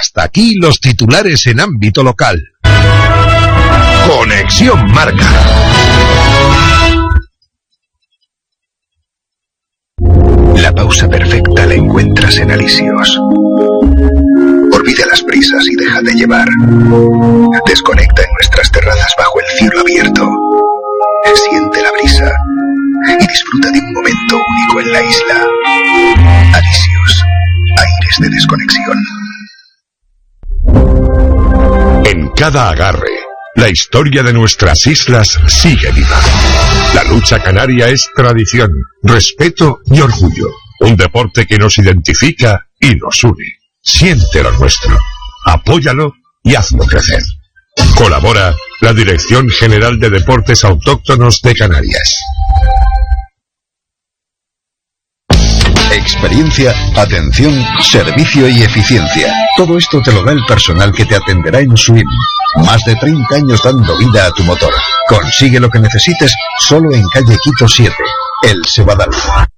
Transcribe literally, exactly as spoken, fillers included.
Hasta aquí los titulares en ámbito local. Conexión Marca. La pausa perfecta la encuentras en Alisios. Olvida las prisas y déjate llevar. Desconecta en nuestras terrazas bajo el cielo abierto. Siente la brisa y disfruta de un momento único en la isla. Alisios, aires de desconexión. En cada agarre, la historia de nuestras islas sigue viva. La lucha canaria es tradición, respeto y orgullo. Un deporte que nos identifica y nos une. Siente lo nuestro, apóyalo y hazlo crecer. Colabora la Dirección General de Deportes Autóctonos de Canarias. Experiencia, atención, servicio y eficiencia. Todo esto te lo da el personal que te atenderá en Swim. Más de treinta años dando vida a tu motor. Consigue lo que necesites solo en calle Quito siete, El Sebadal.